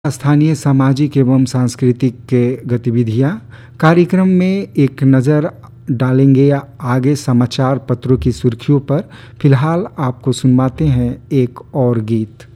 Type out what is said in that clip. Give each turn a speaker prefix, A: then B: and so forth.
A: स्थानीय सामाजिक एवं सांस्कृतिक के गतिविधियाँ कार्यक्रम में एक नज़र डालेंगे या आगे समाचार पत्रों की सुर्खियों पर। फिलहाल आपको सुनवाते हैं एक और गीत।